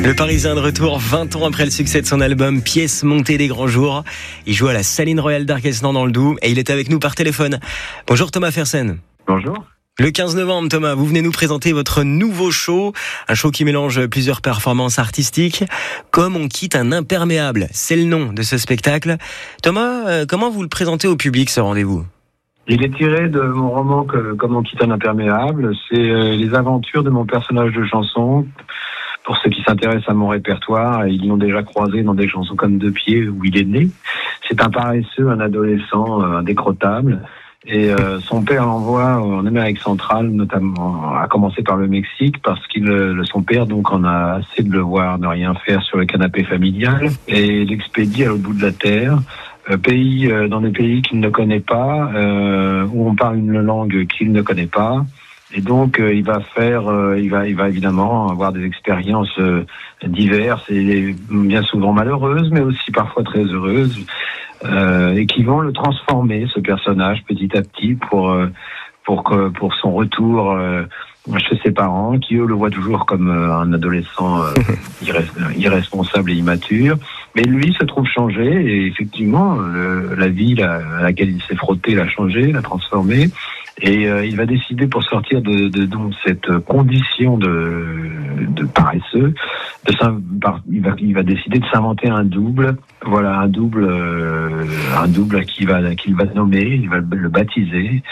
Le Parisien de retour 20 ans après le succès de son album Pièces montées des grands jours. Il joue à la Saline Royale d'Arquesnan dans le Doubs et il est avec nous par téléphone. Bonjour Thomas Fersen. Bonjour. Le 15 novembre, Thomas, vous venez nous présenter votre nouveau show, un show qui mélange plusieurs performances artistiques. Comme on quitte un imperméable, c'est le nom de ce spectacle. Thomas, comment vous le présentez au public ce rendez-vous ? Il est tiré de mon roman Comme on quitte un imperméable. C'est les aventures de mon personnage de chanson. Pour ceux qui s'intéressent à mon répertoire, ils l'ont déjà croisé dans des chansons comme Deux pieds où il est né. C'est un paresseux, un adolescent indécrottable. Et son père l'envoie en Amérique centrale, notamment à commencer par le Mexique, parce son père donc en a assez de le voir ne rien faire sur le canapé familial et l'expédie à l'autre bout de la terre. Dans des pays qu'il ne connaît pas, où on parle une langue qu'il ne connaît pas. Et donc il va évidemment avoir des expériences diverses et bien souvent malheureuses, mais aussi parfois très heureuses, et qui vont le transformer, ce personnage, petit à petit, pour son retour chez ses parents, qui eux le voient toujours comme un adolescent irresponsable et immature. Mais lui se trouve changé, et effectivement, la vie à laquelle il s'est frotté l'a changé, l'a transformé. Et il va décider, pour sortir de donc cette condition de paresseux, il va décider de s'inventer un double. Voilà, un double qu'il va nommer, il va le baptiser,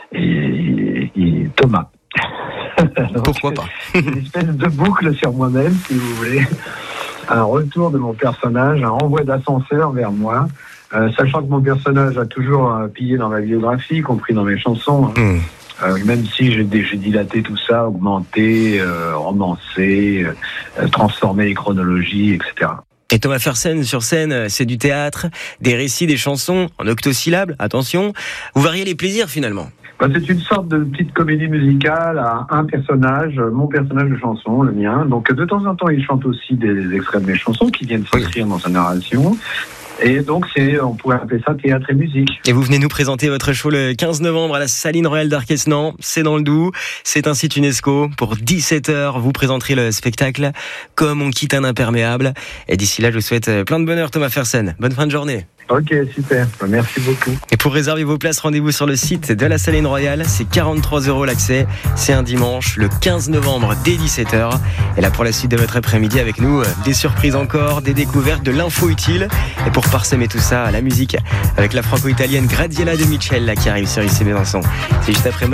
et Thomas. Donc, pourquoi pas. Une espèce de boucle sur moi-même, si vous voulez. Un retour de mon personnage, un renvoi d'ascenseur vers moi. Sachant que mon personnage a toujours pillé dans ma biographie, y compris dans mes chansons. Même si j'ai dilaté tout ça, augmenté, romancé, transformé les chronologies, etc. Et Thomas Fersen, sur scène, c'est du théâtre, des récits, des chansons, en octosyllabes, attention. Vous variez les plaisirs finalement. C'est une sorte de petite comédie musicale à un personnage, mon personnage de chanson, le mien. Donc de temps en temps, il chante aussi des extraits de mes chansons qui viennent s'inscrire dans sa narration. Et donc, on pourrait appeler ça théâtre et musique. Et vous venez nous présenter votre show le 15 novembre à la Saline Royale d'Arquesnan. C'est dans le Doubs. C'est un site UNESCO. Pour 17h, vous présenterez le spectacle Comme on quitte un imperméable. Et d'ici là, je vous souhaite plein de bonheur, Thomas Fersen. Bonne fin de journée. Ok, super. Merci beaucoup. Et pour réserver vos places, rendez-vous sur le site de la Saline Royale. C'est 43 € l'accès. C'est un dimanche, le 15 novembre, dès 17h. Et là, pour la suite de votre après-midi avec nous, des surprises encore, des découvertes, de l'info utile. Et pour parsemer tout ça, la musique avec la franco-italienne Graziella De Michel, là, qui arrive sur IC Besançon. C'est juste après